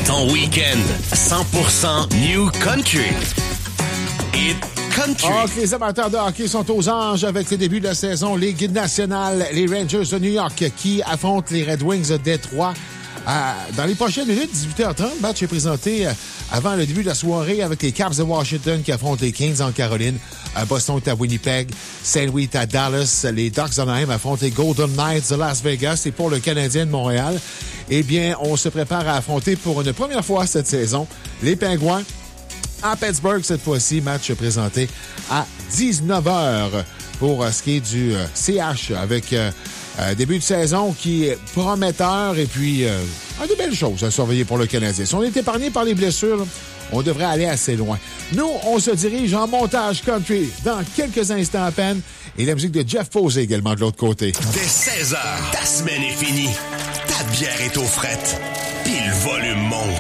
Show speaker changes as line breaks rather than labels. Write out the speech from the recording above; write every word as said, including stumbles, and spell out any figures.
Ton week-end cent pour cent New Country. It Country.
Oh, les amateurs de hockey sont aux anges avec le début de la saison Ligue nationale. Les Rangers de New York qui affrontent les Red Wings de Détroit. Euh, dans les prochaines minutes, dix-huit heures trente, le match est présenté euh, avant le début de la soirée avec les Caps de Washington qui affrontent les Kings en Caroline. Euh, Boston est à Winnipeg. Saint-Louis est à Dallas. Les Ducks d'Anaheim affrontent les Golden Knights de Las Vegas. Et pour le Canadien de Montréal, eh bien, on se prépare à affronter pour une première fois cette saison les Pingouins à Pittsburgh. Cette fois-ci, match présenté à dix-neuf heures pour euh, ce qui est du euh, C H avec... Euh, Euh, début de saison qui est prometteur et puis euh, a de belles choses à surveiller pour le Canadien. Si on est épargné par les blessures, on devrait aller assez loin. Nous, on se dirige en montage country dans quelques instants à peine. Et la musique de Jeff Posey également de l'autre côté.
Dès seize heures, ta semaine est finie. Ta bière est aux frettes.